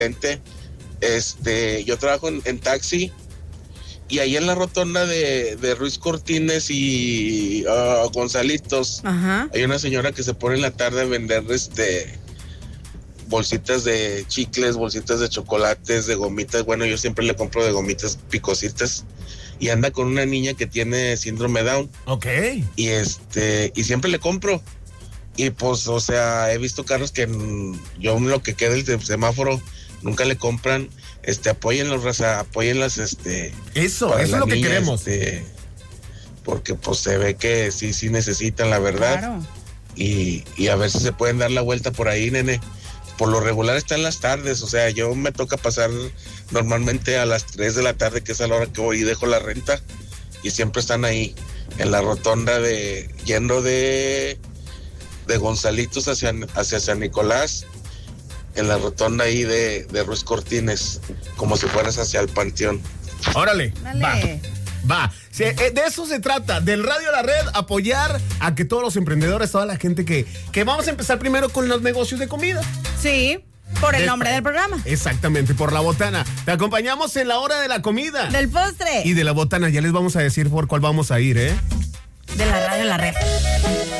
gente. Yo trabajo en taxi y ahí en la rotonda de Ruiz Cortines y Gonzalitos, Ajá. hay una señora que se pone en la tarde a vender bolsitas de chicles, bolsitas de chocolates, de gomitas. Bueno, yo siempre le compro de gomitas picositas y anda con una niña que tiene síndrome Down. Ok. Y siempre le compro. Y pues, o sea, he visto carros que yo en lo que queda el semáforo nunca le compran. Apóyenlos, raza, apóyenlas, Eso es lo que queremos. Porque pues se ve que sí necesitan, la verdad. Claro. Y a ver si se pueden dar la vuelta por ahí, nene. Por lo regular está en las tardes, o sea, yo me toca pasar normalmente a las 3 de la tarde, que es a la hora que voy y dejo la renta, y siempre están ahí, en la rotonda yendo de Gonzalitos hacia San Nicolás, en la rotonda ahí de Ruiz Cortines, como si fueras hacia el Panteón. Órale. Dale. Va. Sí, de eso se trata, del Radio a la Red, apoyar a que todos los emprendedores, toda la gente que vamos a empezar primero con los negocios de comida. Sí, por el nombre del programa. Exactamente, por la botana. Te acompañamos en la hora de la comida. Del postre. Y de la botana, ya les vamos a decir por cuál vamos a ir, ¿eh? De la radio La Red.